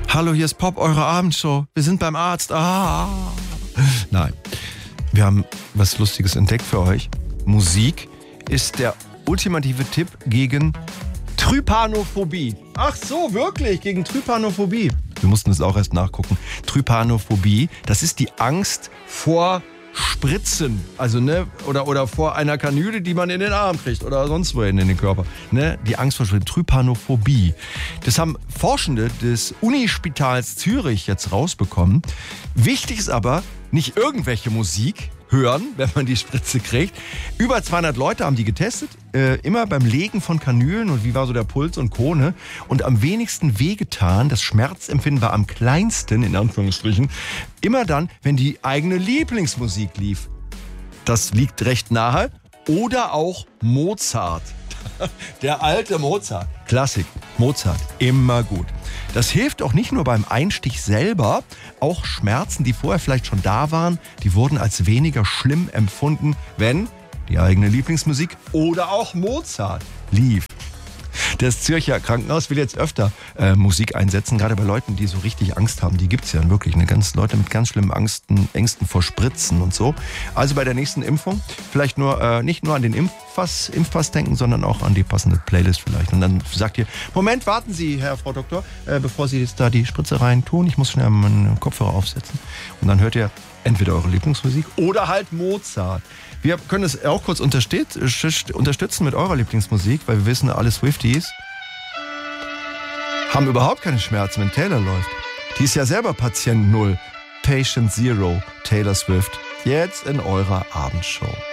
Hallo, hier ist Pop, eure Abendshow. Wir sind beim Arzt. Nein, wir haben was Lustiges entdeckt für euch. Musik ist der ultimative Tipp gegen Trypanophobie. Ach so, wirklich, gegen Trypanophobie. Wir mussten es auch erst nachgucken. Trypanophobie, das ist die Angst vor Spritzen, also oder vor einer Kanüle, die man in den Arm kriegt oder sonst wohin in den Körper. Die Angst vor Spritzen, Trypanophobie. Das haben Forschende des Unispitals Zürich jetzt rausbekommen. Wichtig ist aber, nicht irgendwelche Musik hören, wenn man die Spritze kriegt. Über 200 Leute haben die getestet, immer beim Legen von Kanülen und wie war so der Puls und Co. Und am wenigsten wehgetan, das Schmerzempfinden war am kleinsten, in Anführungsstrichen, immer dann, wenn die eigene Lieblingsmusik lief. Das liegt recht nahe. Oder auch Mozart. Der alte Mozart. Klassik. Mozart. Immer gut. Das hilft auch nicht nur beim Einstich selber, auch Schmerzen, die vorher vielleicht schon da waren, die wurden als weniger schlimm empfunden, wenn die eigene Lieblingsmusik oder auch Mozart lief. Das Zürcher Krankenhaus will jetzt öfter Musik einsetzen, gerade bei Leuten, die so richtig Angst haben. Die gibt es ja wirklich, Leute mit ganz schlimmen Ängsten vor Spritzen und so. Also bei der nächsten Impfung vielleicht nicht nur an den Impfpass denken, sondern auch an die passende Playlist vielleicht. Und dann sagt ihr, Moment, warten Sie, Frau Doktor, bevor Sie jetzt da die Spritze rein tun, ich muss schnell meinen Kopfhörer aufsetzen. Und dann hört ihr entweder eure Lieblingsmusik oder halt Mozart. Wir können es auch kurz unterstützen mit eurer Lieblingsmusik, weil wir wissen, alle Swifties haben überhaupt keine Schmerzen, wenn Taylor läuft. Die ist ja selber Patient Null. Patient Zero, Taylor Swift. Jetzt in eurer Abendshow.